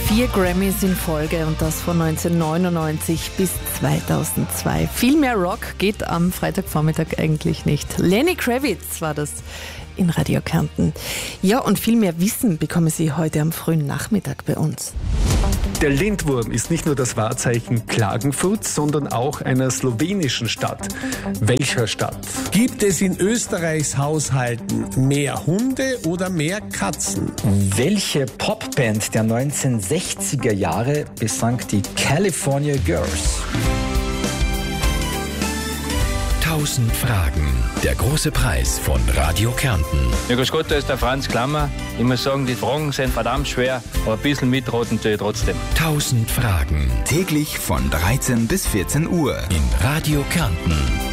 4 Grammys in Folge und das von 1999 bis 2002. Viel mehr Rock geht am Freitagvormittag eigentlich nicht. Lenny Kravitz war das in Radio Kärnten. Ja, und viel mehr Wissen bekommen Sie heute am frühen Nachmittag bei uns. Der Lindwurm ist nicht nur das Wahrzeichen Klagenfurts, sondern auch einer slowenischen Stadt. Welcher Stadt? Gibt es in Österreichs Haushalten mehr Hunde oder mehr Katzen? Welche Popband der 1960er Jahre besang die California Girls? 1000 Fragen. Der große Preis von Radio Kärnten. Ja, grüß Gott, da ist der Franz Klammer. Ich muss sagen, die Fragen sind verdammt schwer, aber ein bisschen mitraten tue ich trotzdem. 1000 Fragen. Täglich von 13 bis 14 Uhr. In Radio Kärnten.